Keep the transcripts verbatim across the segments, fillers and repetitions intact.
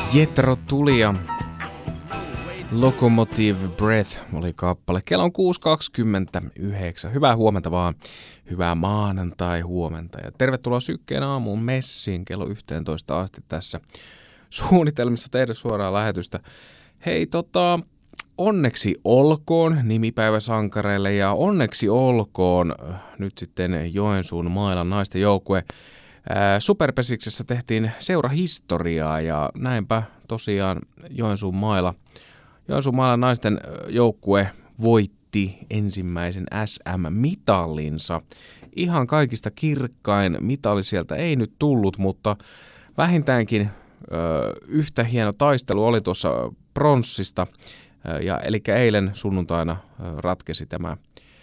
Jethro Tull ja Locomotive Breath oli kappale. Kello on kuusi kaksikymmentäyhdeksän. Hyvää huomenta vaan. Hyvää maanantai huomenta. Ja tervetuloa Sykkeen aamuun messiin kello yhteentoista asti tässä suunnitelmissa tehdä suoraa lähetystä. Hei tota, onneksi olkoon nimipäiväsankareille ja onneksi olkoon nyt sitten Joensuun Mailan naisten joukkue. Superpesiksessä tehtiin seurahistoriaa ja näinpä tosiaan Joensuun Maila, Joensuun Mailan naisten joukkue voitti ensimmäisen S M-mitallinsa. Ihan kaikista kirkkain mitali sieltä ei nyt tullut, mutta vähintäänkin ö, yhtä hieno taistelu oli tuossa pronssista. Ja, eli eilen sunnuntaina ö, ratkesi tämä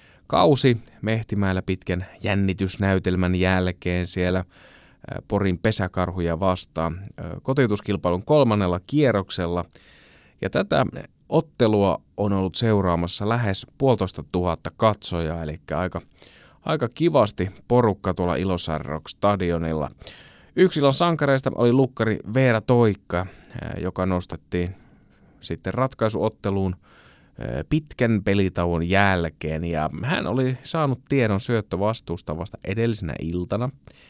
kausi Mehtimäellä pitkän jännitysnäytelmän jälkeen siellä Porin pesäkarhuja vastaan kotiutuskilpailun kolmannella kierroksella. Ja tätä ottelua on ollut seuraamassa lähes puolitoista tuhatta katsojaa, eli aika, aika kivasti porukka tuolla Ilosaaren Rock-stadionilla. Yksi illan sankareista oli lukkari Veera Toikka, joka nostettiin sitten ratkaisuotteluun pitkän pelitauon jälkeen. Ja hän oli saanut tiedon syöttövastuusta vasta edellisenä iltana.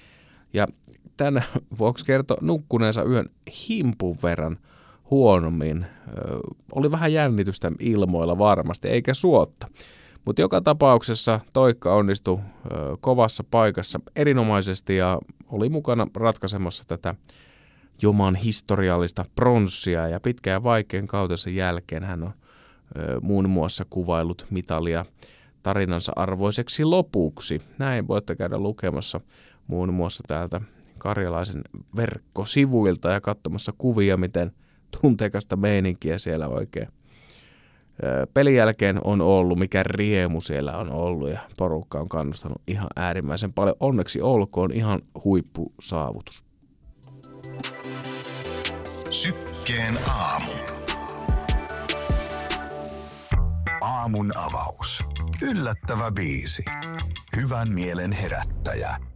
Ja tämän vuoksi kertoi nukkuneensa yön himpun verran huonommin. Ö, oli vähän jännitystä ilmoilla varmasti, eikä suotta. Mutta joka tapauksessa Toikka onnistui ö, kovassa paikassa erinomaisesti ja oli mukana ratkaisemassa tätä Joman historiallista pronssia. Ja pitkän ja vaikean kautensa jälkeen hän on ö, muun muassa kuvaillut mitalia tarinansa arvoiseksi lopuksi. Näin voitte käydä lukemassa muun muassa täältä Karjalaisen verkkosivuilta ja katsomassa kuvia, miten tunteikasta meininkiä siellä oikein pelin jälkeen on ollut, mikä riemu siellä on ollut ja porukka on kannustanut ihan äärimmäisen paljon. Onneksi olkoon, ihan huippusaavutus. Sykkeen aamu. Aamun avaus. Yllättävä biisi. Hyvän mielen herättäjä.